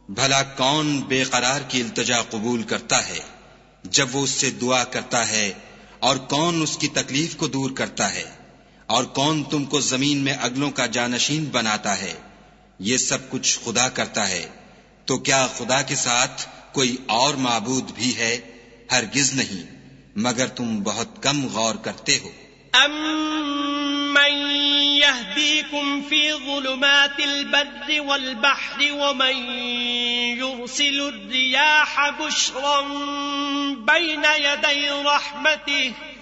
भला कौन बेकरार की इल्तिजा कबूल करता है जब वो उससे दुआ करता है, और कौन उसकी तकलीफ को दूर करता है, और कौन तुमको जमीन में अगलों का जानशीन बनाता है। ये सब कुछ खुदा करता है, तो क्या खुदा के साथ कोई और माबूद भी है? हरगिज नहीं, मगर तुम बहुत कम गौर करते हो। अम्मन यहदीकुम फी ज़ुलुमातिल बर्रि वल बहरि वमन युरसिलुर रियाह बुश्रन बैन यदै रहमतिह